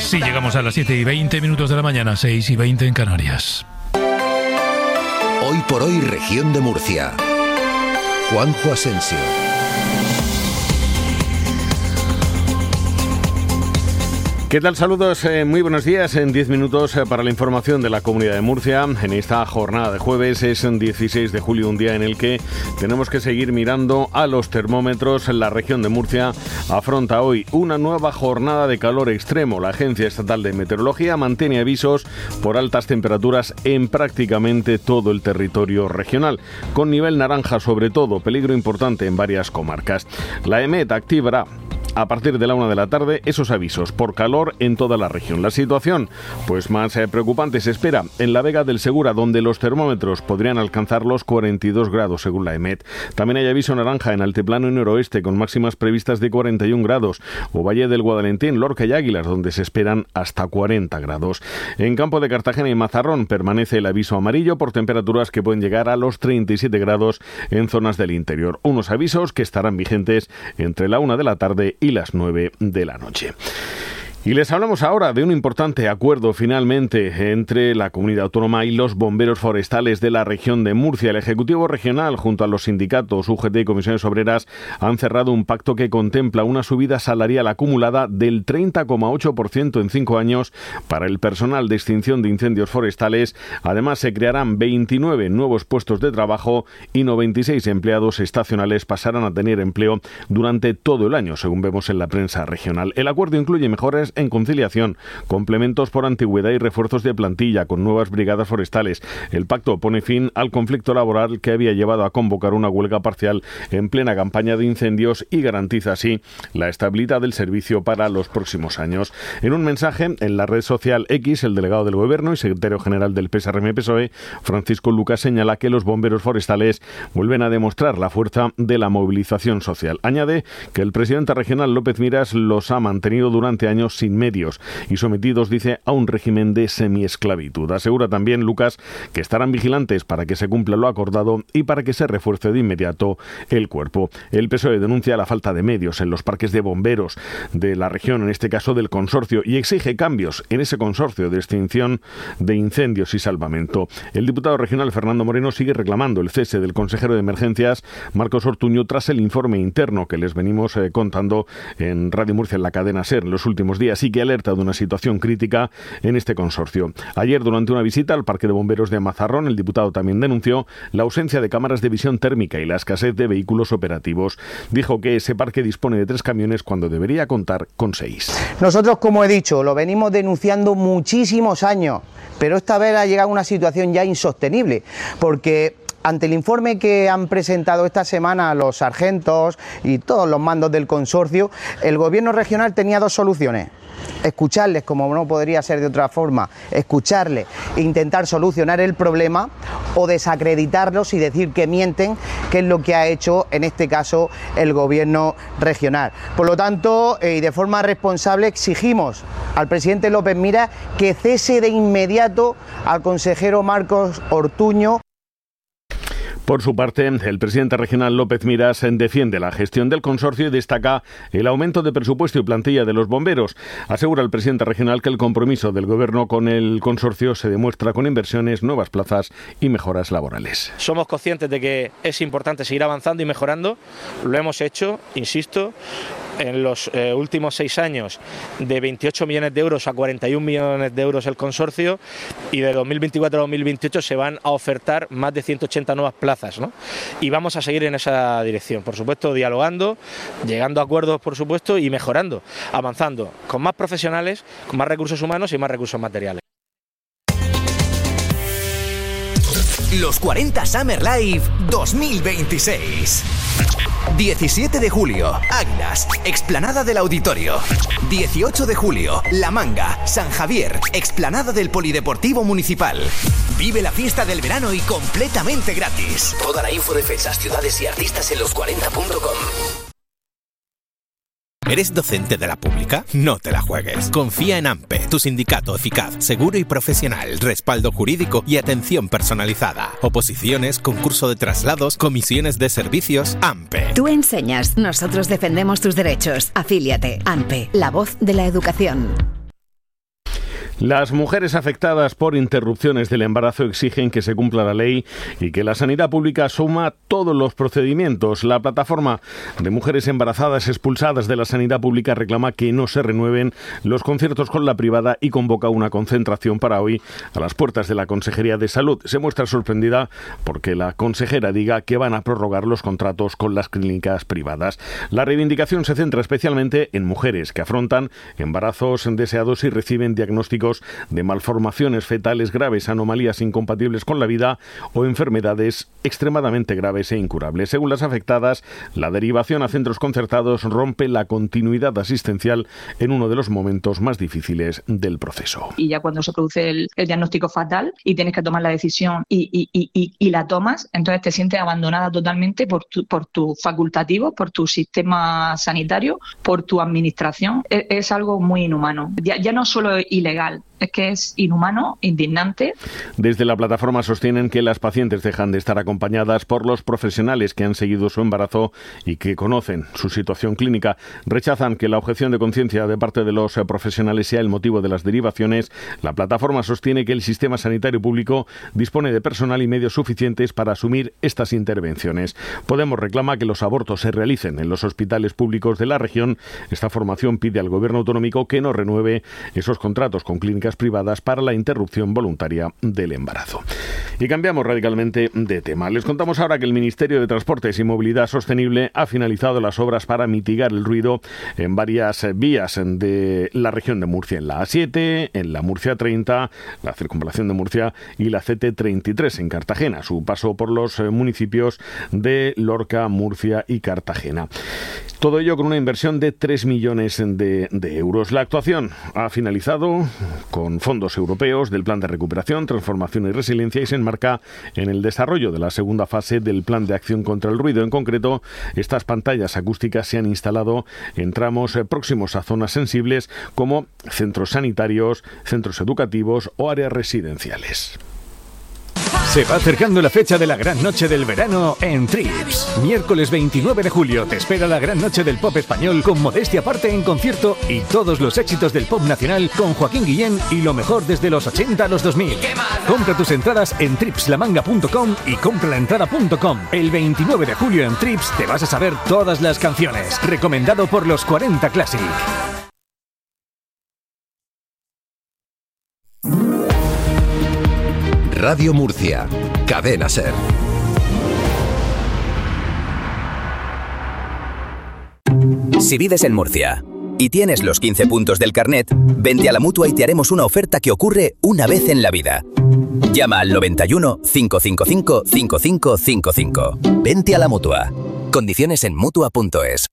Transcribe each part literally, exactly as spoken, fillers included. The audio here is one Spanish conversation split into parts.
Así llegamos a las siete y veinte minutos de la mañana, seis y veinte en Canarias. Hoy por hoy, Región de Murcia. Juanjo Asensio. ¿Qué tal? Saludos, eh, muy buenos días. En diez minutos eh, para la información de la Comunidad de Murcia. En esta jornada de jueves es el dieciséis de julio, un día en el que tenemos que seguir mirando a los termómetros. La región de Murcia afronta hoy una nueva jornada de calor extremo. La Agencia Estatal de Meteorología mantiene avisos por altas temperaturas en prácticamente todo el territorio regional, con nivel naranja sobre todo, peligro importante en varias comarcas. La EMET activará a partir de la una de la tarde esos avisos por calor en toda la región. La situación, pues más eh, preocupante se espera en la Vega del Segura, donde los termómetros podrían alcanzar los cuarenta y dos grados según la EMET. También hay aviso naranja en Altiplano y Noroeste, con máximas previstas de cuarenta y un grados, o Valle del Guadalentín, Lorca y Águilas, donde se esperan hasta cuarenta grados. En Campo de Cartagena y Mazarrón permanece el aviso amarillo por temperaturas que pueden llegar a los treinta y siete grados en zonas del interior. Unos avisos que estarán vigentes entre la una de la tarde y las nueve de la noche. Y les hablamos ahora de un importante acuerdo finalmente entre la comunidad autónoma y los bomberos forestales de la región de Murcia. El Ejecutivo Regional, junto a los sindicatos U G T y comisiones obreras, han cerrado un pacto que contempla una subida salarial acumulada del treinta coma ocho por ciento en cinco años para el personal de extinción de incendios forestales. Además, se crearán veintinueve nuevos puestos de trabajo y noventa y seis empleados estacionales pasarán a tener empleo durante todo el año, según vemos en la prensa regional. El acuerdo incluye mejoras en conciliación, complementos por antigüedad y refuerzos de plantilla con nuevas brigadas forestales. El pacto pone fin al conflicto laboral que había llevado a convocar una huelga parcial en plena campaña de incendios y garantiza así la estabilidad del servicio para los próximos años. En un mensaje en la red social X, el delegado del Gobierno y secretario general del P S R M P S O E, Francisco Lucas, señala que los bomberos forestales vuelven a demostrar la fuerza de la movilización social. Añade que el presidente regional López Miras los ha mantenido durante años sin medios y sometidos, dice, a un régimen de semiesclavitud. Asegura también Lucas que estarán vigilantes para que se cumpla lo acordado y para que se refuerce de inmediato el cuerpo. El P S O E denuncia la falta de medios en los parques de bomberos de la región, en este caso del consorcio, y exige cambios en ese consorcio de extinción de incendios y salvamento. El diputado regional Fernando Moreno sigue reclamando el cese del consejero de emergencias Marcos Ortuño tras el informe interno que les venimos eh, contando en Radio Murcia, en la cadena SER, en los últimos días, y que alerta de una situación crítica en este consorcio. Ayer, durante una visita al Parque de Bomberos de Mazarrón, el diputado también denunció la ausencia de cámaras de visión térmica y la escasez de vehículos operativos. Dijo que ese parque dispone de tres camiones cuando debería contar con seis. Nosotros, como he dicho, lo venimos denunciando muchísimos años, pero esta vez ha llegado a una situación ya insostenible, porque ante el informe que han presentado esta semana los sargentos y todos los mandos del consorcio, el gobierno regional tenía dos soluciones: escucharles, como no podría ser de otra forma, escucharles e intentar solucionar el problema, o desacreditarlos y decir que mienten, que es lo que ha hecho en este caso el gobierno regional. Por lo tanto, eh, y de forma responsable, exigimos al presidente López Miras que cese de inmediato al consejero Marcos Ortuño. Por su parte, el presidente regional López Miras defiende la gestión del consorcio y destaca el aumento de presupuesto y plantilla de los bomberos. Asegura el presidente regional que el compromiso del gobierno con el consorcio se demuestra con inversiones, nuevas plazas y mejoras laborales. Somos conscientes de que es importante seguir avanzando y mejorando. Lo hemos hecho, insisto, en los eh, últimos seis años, de veintiocho millones de euros a cuarenta y un millones de euros el consorcio, y de dos mil veinticuatro a dos mil veintiocho se van a ofertar más de ciento ochenta nuevas plazas, ¿no? Y vamos a seguir en esa dirección, por supuesto, dialogando, llegando a acuerdos, por supuesto, y mejorando, avanzando, con más profesionales, con más recursos humanos y más recursos materiales. Los cuarenta Summer Live dos mil veintiséis. diecisiete de julio, Águilas, explanada del Auditorio. dieciocho de julio, La Manga, San Javier, explanada del Polideportivo Municipal. Vive la fiesta del verano y completamente gratis. Toda la info de fechas, ciudades y artistas en los cuarenta punto com. ¿Eres docente de la pública? No te la juegues. Confía en AMPE, tu sindicato eficaz, seguro y profesional, respaldo jurídico y atención personalizada. Oposiciones, concurso de traslados, comisiones de servicios. AMPE. Tú enseñas, nosotros defendemos tus derechos. Afíliate. AMPE, la voz de la educación. Las mujeres afectadas por interrupciones del embarazo exigen que se cumpla la ley y que la sanidad pública asuma todos los procedimientos. La plataforma de mujeres embarazadas expulsadas de la sanidad pública reclama que no se renueven los conciertos con la privada y convoca una concentración para hoy a las puertas de la Consejería de Salud. Se muestra sorprendida porque la consejera diga que van a prorrogar los contratos con las clínicas privadas. La reivindicación se centra especialmente en mujeres que afrontan embarazos deseados y reciben diagnósticos de malformaciones fetales graves, anomalías incompatibles con la vida o enfermedades extremadamente graves e incurables. Según las afectadas, la derivación a centros concertados rompe la continuidad asistencial en uno de los momentos más difíciles del proceso. Y ya cuando se produce el, el diagnóstico fatal y tienes que tomar la decisión y, y, y, y, y la tomas, entonces te sientes abandonada totalmente por tu, por tus facultativos, por tu sistema sanitario, por tu administración. Es, es algo muy inhumano. Ya, ya no solo es ilegal, es que es inhumano, indignante. Desde la plataforma sostienen que las pacientes dejan de estar acompañadas por los profesionales que han seguido su embarazo y que conocen su situación clínica. Rechazan que la objeción de conciencia de parte de los profesionales sea el motivo de las derivaciones. La plataforma sostiene que el sistema sanitario público dispone de personal y medios suficientes para asumir estas intervenciones. Podemos reclama que los abortos se realicen en los hospitales públicos de la región. Esta formación pide al gobierno autonómico que no renueve esos contratos con clínicas privadas para la interrupción voluntaria del embarazo. Y cambiamos radicalmente de tema. Les contamos ahora que el Ministerio de Transportes y Movilidad Sostenible ha finalizado las obras para mitigar el ruido en varias vías de la región de Murcia, en la A siete, en la Murcia treinta, la circunvalación de Murcia y la C T treinta y tres en Cartagena, su paso por los municipios de Lorca, Murcia y Cartagena. Todo ello con una inversión de tres millones de, de euros. La actuación ha finalizado con fondos europeos del Plan de Recuperación, Transformación y Resiliencia y se enmarca en el desarrollo de la segunda fase del Plan de Acción contra el Ruido. En concreto, estas pantallas acústicas se han instalado en tramos próximos a zonas sensibles como centros sanitarios, centros educativos o áreas residenciales. Se va acercando la fecha de la gran noche del verano en Trips. Miércoles veintinueve de julio te espera la gran noche del pop español con Modestia Aparte en concierto y todos los éxitos del pop nacional con Joaquín Guillén y lo mejor desde los ochenta a los dos mil. Compra tus entradas en trips la manga punto com y compralaentrada punto com. El veintinueve de julio en Trips te vas a saber todas las canciones. Recomendado por los cuarenta Classic. Radio Murcia, Cadena SER. Si vives en Murcia y tienes los quince puntos del carnet, vente a la Mutua y te haremos una oferta que ocurre una vez en la vida. Llama al noventa y uno, cinco cinco cinco, cinco cinco cinco cinco. Vente a la Mutua. Condiciones en mutua punto es.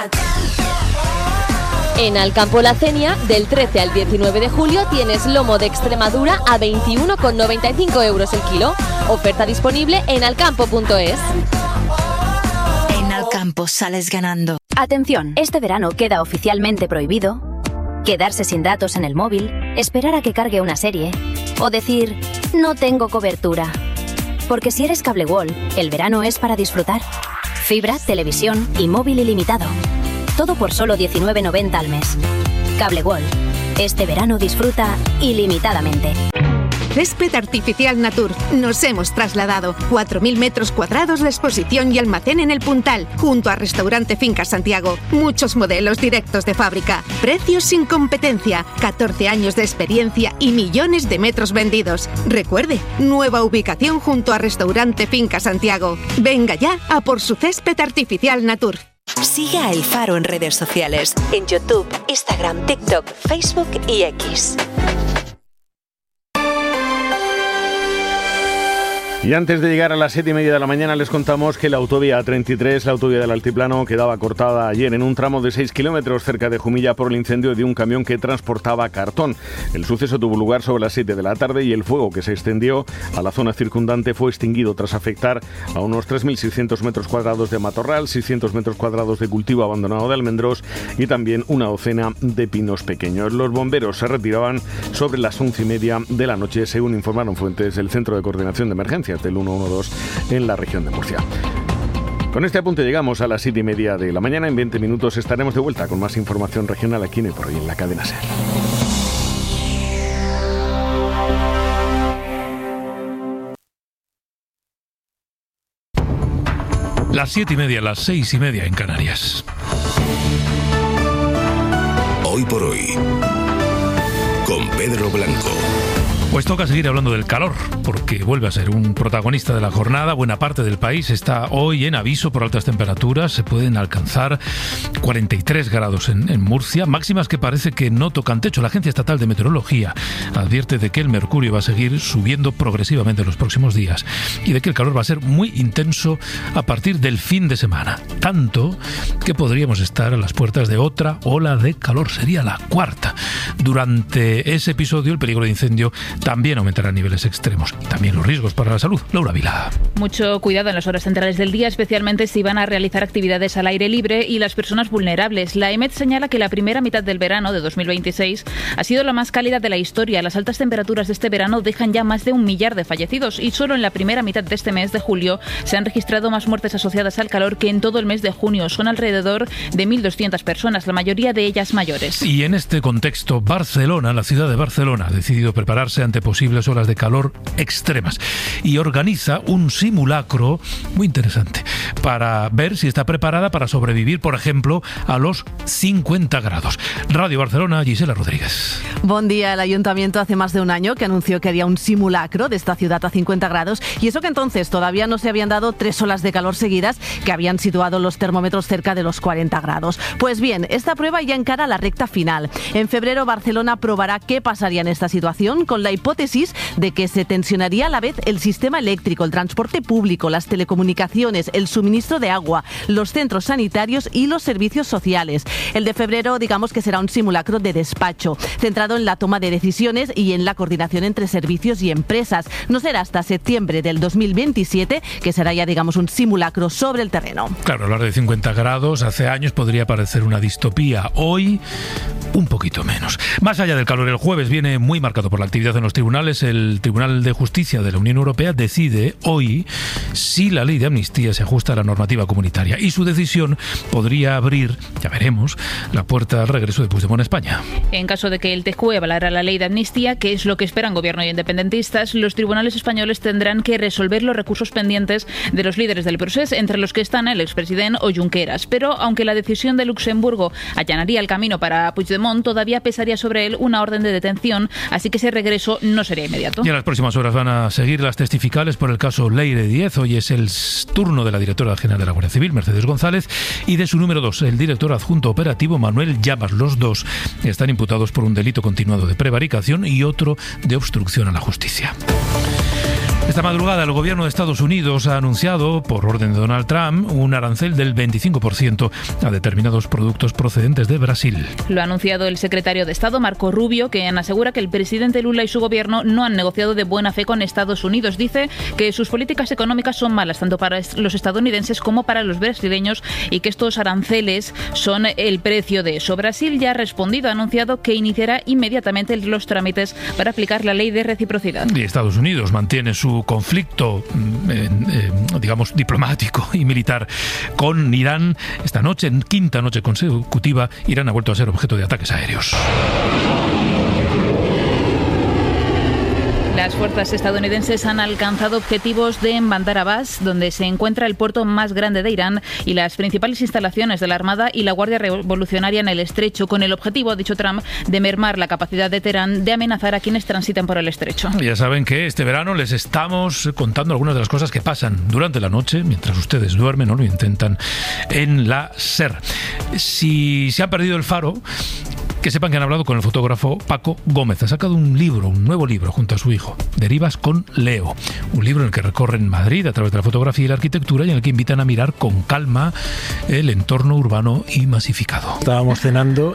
En Alcampo La Cenia, del trece al diecinueve de julio, tienes lomo de Extremadura a veintiuno con noventa y cinco euros el kilo. Oferta disponible en alcampo punto es. En Alcampo sales ganando. Atención, este verano queda oficialmente prohibido quedarse sin datos en el móvil, esperar a que cargue una serie o decir, no tengo cobertura. Porque si eres Cable World, el verano es para disfrutar. Fibra, televisión y móvil ilimitado. Todo por solo diecinueve noventa al mes. Cable World. Este verano disfruta ilimitadamente. Césped Artificial Natur. Nos hemos trasladado. cuatro mil metros cuadrados de exposición y almacén en el Puntal, junto a Restaurante Fincas Santiago. Muchos modelos directos de fábrica. Precios sin competencia. catorce años de experiencia y millones de metros vendidos. Recuerde, nueva ubicación junto a Restaurante Fincas Santiago. Venga ya a por su Césped Artificial Natur. Sigue a El Faro en redes sociales. En YouTube, Instagram, TikTok, Facebook y X. Y antes de llegar a las siete y media de la mañana les contamos que la autovía A treinta y tres, la autovía del Altiplano, quedaba cortada ayer en un tramo de seis kilómetros cerca de Jumilla por el incendio de un camión que transportaba cartón. El suceso tuvo lugar sobre las siete de la tarde y el fuego que se extendió a la zona circundante fue extinguido tras afectar a unos tres mil seiscientos metros cuadrados de matorral, seiscientos metros cuadrados de cultivo abandonado de almendros y también una docena de pinos pequeños. Los bomberos se retiraban sobre las once y media de la noche, según informaron fuentes del Centro de Coordinación de Emergencias del ciento doce en la región de Murcia. Con este apunte llegamos a las siete y media de la mañana. En veinte minutos estaremos de vuelta con más información regional aquí en el Por Hoy en la Cadena SER. Las siete y media, las seis y media en Canarias. Hoy por hoy, con Pedro Blanco. Pues toca seguir hablando del calor, porque vuelve a ser un protagonista de la jornada. Buena parte del país está hoy en aviso por altas temperaturas. Se pueden alcanzar cuarenta y tres grados en, en Murcia, máximas que parece que no tocan techo. La Agencia Estatal de Meteorología advierte de que el mercurio va a seguir subiendo progresivamente en los próximos días y de que el calor va a ser muy intenso a partir del fin de semana. Tanto que podríamos estar a las puertas de otra ola de calor. Sería la cuarta. Durante ese episodio, el peligro de incendio también aumentará a niveles extremos y también los riesgos para la salud. Laura Vila. Mucho cuidado en las horas centrales del día, especialmente si van a realizar actividades al aire libre y las personas vulnerables. La E M E T señala que la primera mitad del verano de dos mil veintiséis ha sido la más cálida de la historia. Las altas temperaturas de este verano dejan ya más de un millar de fallecidos y solo en la primera mitad de este mes de julio se han registrado más muertes asociadas al calor que en todo el mes de junio. Son alrededor de mil doscientas personas, la mayoría de ellas mayores. Y en este contexto, Barcelona, la ciudad de Barcelona, ha decidido prepararse ante posibles olas de calor extremas y organiza un simulacro muy interesante para ver si está preparada para sobrevivir, por ejemplo, a los cincuenta grados. Radio Barcelona, Gisela Rodríguez. Buen día. El Ayuntamiento hace más de un año que anunció que haría un simulacro de esta ciudad a cincuenta grados y eso que entonces todavía no se habían dado tres olas de calor seguidas que habían situado los termómetros cerca de los cuarenta grados. Pues bien, esta prueba ya encara la recta final. En febrero, Barcelona probará qué pasaría en esta situación con la hipótesis de que se tensionaría a la vez el sistema eléctrico, el transporte público, las telecomunicaciones, el suministro de agua, los centros sanitarios y los servicios sociales. El de febrero, digamos que será un simulacro de despacho, centrado en la toma de decisiones y en la coordinación entre servicios y empresas. No será hasta septiembre del dos mil veintisiete, que será ya, digamos, un simulacro sobre el terreno. Claro, hablar de cincuenta grados hace años podría parecer una distopía. Hoy, un poquito menos. Más allá del calor, el jueves viene muy marcado por la actividad en los tribunales. El Tribunal de Justicia de la Unión Europea decide hoy si la ley de amnistía se ajusta a la normativa comunitaria y su decisión podría abrir, ya veremos, la puerta al regreso de Puigdemont a España. En caso de que el T J U E avalara la ley de amnistía, que es lo que esperan gobierno y independentistas, los tribunales españoles tendrán que resolver los recursos pendientes de los líderes del procés, entre los que están el expresidente o Junqueras. Pero aunque la decisión de Luxemburgo allanaría el camino para Puigdemont, todavía pesaría sobre él una orden de detención, así que ese regreso no sería inmediato. Y en las próximas horas van a seguir las testificales por el caso Leire Díez. Hoy es el turno de la directora general de la Guardia Civil, Mercedes González, y de su número dos, el director adjunto operativo, Manuel Llamas. Los dos están imputados por un delito continuado de prevaricación y otro de obstrucción a la justicia. Esta madrugada el gobierno de Estados Unidos ha anunciado, por orden de Donald Trump, un arancel del veinticinco por ciento a determinados productos procedentes de Brasil. Lo ha anunciado el secretario de Estado, Marco Rubio, quien asegura que el presidente Lula y su gobierno no han negociado de buena fe con Estados Unidos. Dice que sus políticas económicas son malas tanto para los estadounidenses como para los brasileños y que estos aranceles son el precio de eso. Brasil ya ha respondido, ha anunciado que iniciará inmediatamente los trámites para aplicar la ley de reciprocidad. Y Estados Unidos mantiene su conflicto, eh, eh, digamos, diplomático y militar con Irán. Esta noche, en quinta noche consecutiva, Irán ha vuelto a ser objeto de ataques aéreos. Las fuerzas estadounidenses han alcanzado objetivos de Bandar Abbas, donde se encuentra el puerto más grande de Irán y las principales instalaciones de la Armada y la Guardia Revolucionaria en el estrecho, con el objetivo, ha dicho Trump, de mermar la capacidad de Teherán de amenazar a quienes transitan por el estrecho. Ya saben que este verano les estamos contando algunas de las cosas que pasan durante la noche, mientras ustedes duermen o lo intentan, en la SER. Si se han perdido el faro, que sepan que han hablado con el fotógrafo Paco Gómez. Ha sacado un libro, un nuevo libro, junto a su hijo, Derivas con Leo. Un libro en el que recorren Madrid a través de la fotografía y la arquitectura y en el que invitan a mirar con calma el entorno urbano y masificado. Estábamos cenando